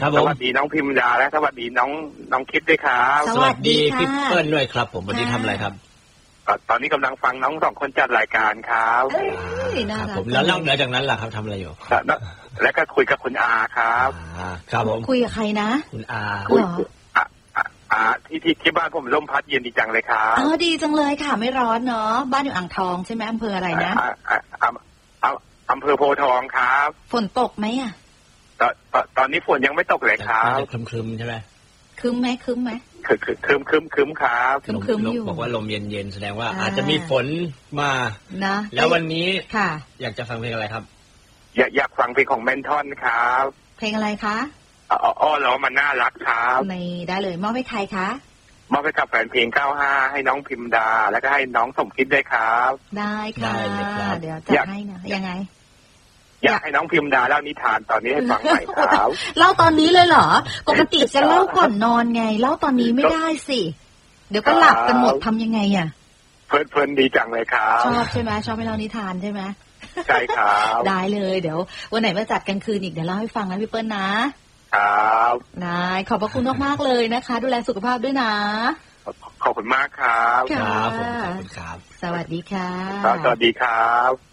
ครับผมสวัสดีน้องพิมดาและสวัสดีน้องคิดด้วยครับสวัสดีพี่เปิ้ลด้วยครับผมวันนี้ทำอะไรครับตอนนี้กำลังฟังน้อง2 คนจัดรายการครับครับผมแล้วนอกเหนือจากนั้นล่ะครับทำอะไรอยู่แล้วก็คุยกับคุณอาครับครับผมคุยกับใครนะคุณอาเหรอที่บ้านผมลมพัดเย็นดีจังเลยครับดีจังเลยค่ะไม่ร้อนเนาะบ้านอยู่อ่างทองใช่ไหมอำเภออะไรนะอำเภอโพธิ์ทองครับฝนตกไหมอ่ะตอนนี้ฝนยังไม่ตกเลยครับครึมๆใช่ไหมครึ้มไหมครึ้มครับครึ้มอยู่บอกว่าลมเย็นๆแสดงว่าอาจจะมีฝนมานะแล้ววันนี้ค่ะอยากจะฟังเพลงอะไรครับอยากฟังเพลงของแมนทอนครับเพลงอะไรคะอ้อล้อมันน่ารักครับในได้เลยมอบให้ใครคะมอบให้กับแฟนเพลง95ให้น้องพิมดาแล้วก็ให้น้องสมคิดด้วยครับได้ค่ะเดี๋ยวจะให้นะยังไงอยากให้น้องพิมดาเล่านิทานตอนนี้ให้ฟังใหม่ครับเล่าตอนนี้เลยเหรอปกติจะเล่าก่อนนอนไงเล่าตอนนี้ไม่ได้สิเดี๋ยวก็หลับกันหมดทำยังไงอ่ะเพลินดีจังเลยครับชอบใช่ไหมชอบให้เล่านิทานใช่ไหมใช่ครับได้เลยเดี๋ยววันไหนมาจัดกันคืนอีกเดี๋ยวเล่าให้ฟังนะพี่เปิ้ลนะครับนายขอบพระคุณมากๆเลยนะคะดูแลสุขภาพด้วยนะขอบคุณมากครับครับผมขอบคุณครับสวัสดีค่ะสวัสดีครับ